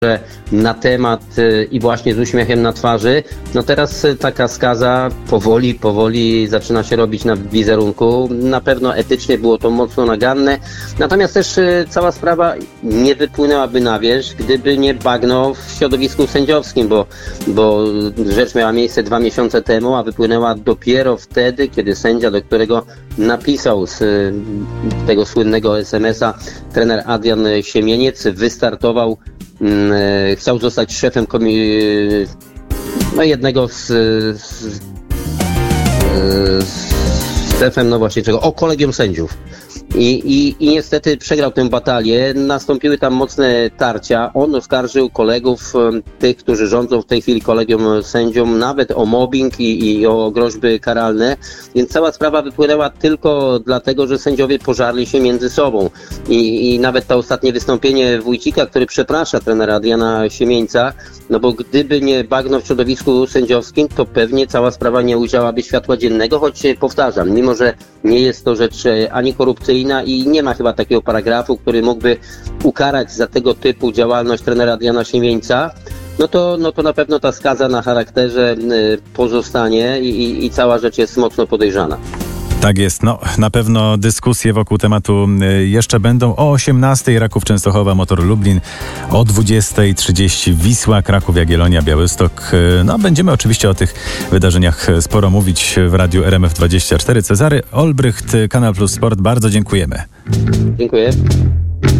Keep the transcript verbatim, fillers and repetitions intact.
na temat i właśnie z uśmiechem na twarzy. No teraz taka skaza powoli, powoli zaczyna się robić na wizerunku. Na pewno etycznie było to mocno naganne. Natomiast też cała sprawa nie wypłynęłaby na wierzch, gdyby nie bagno w środowisku sędziowskim, bo, bo rzecz miała miejsce dwa miesiące temu, a wypłynęła dopiero wtedy, kiedy sędzia, do którego napisał z tego słynnego es em es a trener Adrian Siemieniec, wystartował, chciał zostać szefem komi- no jednego z, z, z szefem, no właśnie czego, o kolegium sędziów. I, i, I niestety przegrał tę batalię, nastąpiły tam mocne tarcia. On oskarżył kolegów, tych, którzy rządzą w tej chwili kolegium sędziom, nawet o mobbing i, i o groźby karalne, więc cała sprawa wypłynęła tylko dlatego, że sędziowie pożarli się między sobą. I, i nawet to ostatnie wystąpienie Wójcika, który przeprasza trenera Adriana Siemieńca, no bo gdyby nie bagno w środowisku sędziowskim, to pewnie cała sprawa nie ujrzałaby światła dziennego, choć powtarzam, mimo że nie jest to rzecz ani korupcyjna i nie ma chyba takiego paragrafu, który mógłby ukarać za tego typu działalność trenera Adriana Siemieńca, no to, no to na pewno ta skaza na charakterze pozostanie i, i cała rzecz jest mocno podejrzana. Tak jest. No, na pewno dyskusje wokół tematu jeszcze będą. O osiemnastej Raków Częstochowa, Motor Lublin. O dwudziestej trzydzieści Wisła, Kraków, Jagiellonia, Białystok. No, będziemy oczywiście o tych wydarzeniach sporo mówić w radiu R M F dwadzieścia cztery. Cezary Olbrycht, Kanal Plus Sport. Bardzo dziękujemy. Dziękuję.